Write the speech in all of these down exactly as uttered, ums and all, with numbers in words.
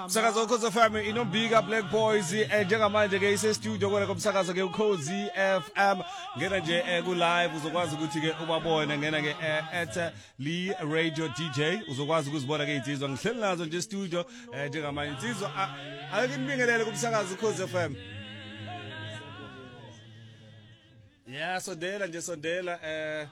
Umsakazo Ukhozi F M inombika Black Boys eh njengamanje ke ise studio kona kumsakazo ke Ukhozi F M ngena nje eh ku live uzokwazi ukuthi ke ubabone ngena ke at Lee Radio D J uzokwazi ukuzibona ke insizwa ngihleli nazo nje studio eh njengamanje insizwa ake nibingelele kumsakazo Ukhozi F M. Yeah, sondela nje sondela eh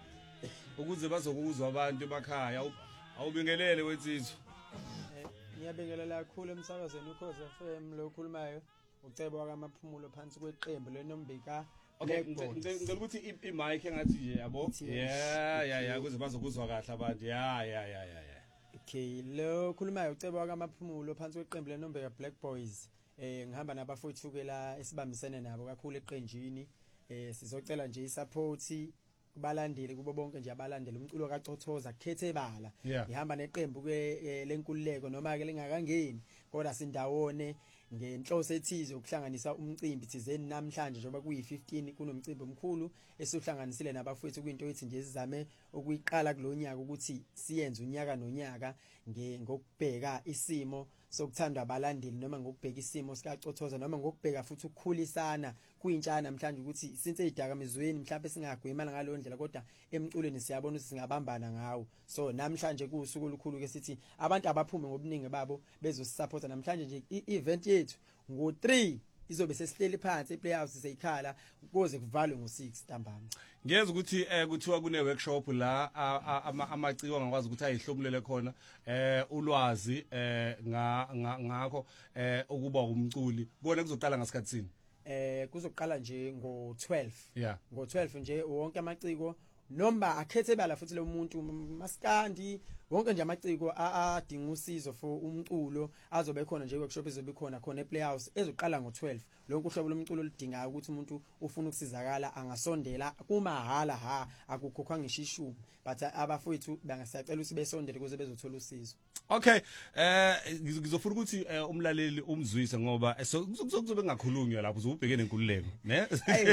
ukuze bazokuzwa abantu emakhaya awubingelele wensizwa. Ngiyabingelela kakhulu emsakazweni Ukhozi F M lo khulumayo ucebo wakamaphumulo phansi kweqembu lenombika. Okay, ngicela ukuthi i-mic engathi nje yabo. Yeah, yeah, yeah ukuze bazokuzwa kahle abantu. Yeah, yeah, yeah, yeah. Okay, lo khulumayo ucebo wakamaphumulo phansi kweqembu lenombika Black Boys. Eh ngihamba nabafowethu ke la esibambisene nabo kakhulu eqenjini. Eh sizocela nje isupport kubalandeli kubo bonke nje abalandeli umculo kaChothoza Khethebala ihamba neqembu ke lenkululeko noma ke lingakangeni kodwa sindawone ngenhloso ethize ukuhlanganisa umcimbi thizeni namhlanje njengoba kuyi fifteen kunomcimbi omkhulu esohlanganisile nabafowethu kwinto ethi nje sizame ukuyiqala kulonyaka ukuthi siyenze unyaka nonyaka ngokubheka isimo sokuthandwa abalandeli noma ngokubheka isimo sikaChothoza noma ngokubheka futhi ukukhulisana kuyintsha namhlanje ukuthi since idakamizweni mhlawumbe singagwemana ngalo ndlela kodwa emculweni siyabona ukuthi singabambana ngawo so namhlanje kusuku olukhulu ke sithi abantu abaphume ngobuningi babo bezosupporta namhlanje nje i-event yethu ngo three izobe sesihleli phansi ePlayhouse seyikhala ukuze kuvalwe ngo six ntambama. Ngiyeza ukuthi eh kuthiwa kune workshop la amaciko angakwazi ukuthi ayihlomulele khona eh ulwazi eh ngakho eh ukuba umculi kona kuzoqala ngasikhatsini eh kuzoqala nje ngo twelve yeah ngo twelve nje wonke amaciko noma akhethebala futhi lo muntu maskandi wonke nje amaciko adinga usizo for umculo azobe khona nje workshop ezobe khona khona ePlayhouse ezoqala ngo twelve lonke uhlobo lomculo lidingayo ukuthi umuntu ufuna ukusizakala angasondela kumahala ha akukhokhwa ngishishumi but abafowethu bangasacela ukuthi besondele ukuze bezothola usizo. Okay eh ngizofuna ukuthi umlaleli umzwise ngoba kuzobe ngakhulunywa lapho uzobhekene nenkululeko ne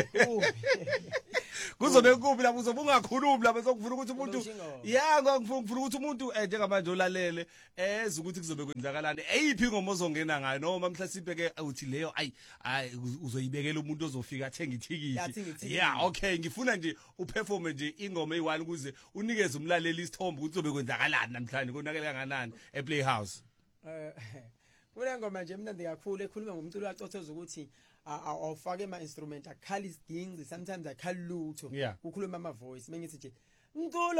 kuzobe kubi lapho uzobe ungakhulumi lapho sokufuna ukuthi umuntu yeah ngifuna ukuthi umuntu njengamanje olalele eze ukuthi kuzobe kwenzakalani eyiphi ingoma ozongena ngayo noma mhlawumbe ke uthi leyo ayi uzoyibekela umuntu ozofika athenga ithikithi yeah okay ngifuna nje uperforme nje ingoma eyi-one ukuze unikeze umlaleli isithombe ukuthi uzobe kwenzakalani namhlanje konakele kanganani ePlayhouse. Eh kule ngoma nje mnandi kakhulu ekhuluma ngomculo kaChothoza ukuthi awufake ama instrument akhala isigingci sometimes akhala lutho kukhuluma ama voice mengithi nje umculo